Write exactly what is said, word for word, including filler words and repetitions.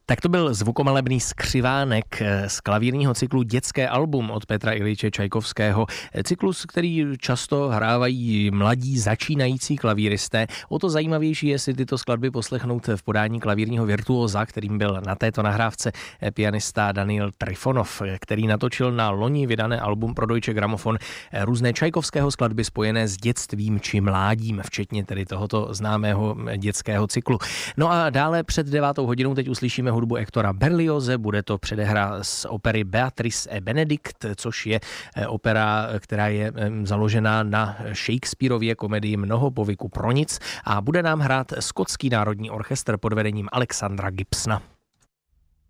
Tak to byl zvukomalebný Skřivánek z klavírního cyklu Dětské album od Petra Iljiče Čajkovského. Cyklus, který často hrávají mladí začínající klavíristé. O to zajímavější je si tyto skladby poslechnout v podání klavírního virtuóza, kterým byl na této nahrávce pianista Daniel Trifonov, který natočil na loni vydané album pro Deutsche Grammophon různé Čajkovského skladby spojené s dětstvím či mládím, včetně tedy tohoto známého dětského cyklu. No a dále před devátou hodinou teď uslyšíme hudbu Hectora Berlioze, bude to předehra z opery Beatrice et Benedikt, což je opera, která je založená na Shakespearově komedii Mnoho povyku pro nic a bude nám hrát Skotský národní orchestr pod vedením Alexandra Gibsona.